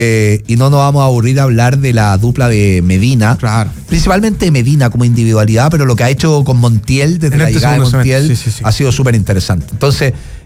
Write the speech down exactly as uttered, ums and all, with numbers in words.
Eh, y no nos vamos a aburrir a hablar de la dupla de Medina, Claro. principalmente Medina como individualidad, pero lo que ha hecho con Montiel desde En la este llegada de segundo Montiel semestre, sí, sí, sí. ha sido súper interesante. Entonces,